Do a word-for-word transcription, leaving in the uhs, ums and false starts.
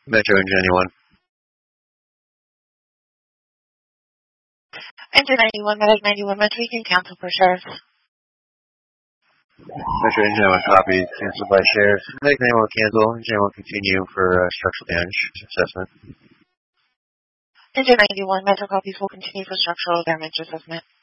Metro Engine ninety-one. Engine ninety-one, Medic ninety-one, Metro, you can cancel for sheriff. Metro Engine ninety-one copy, canceled by sheriff. Medic ninety-one will cancel, Engine ninety-one continue for uh, structural damage assessment. Engine ninety-one, Metro copies will continue for structural damage assessment.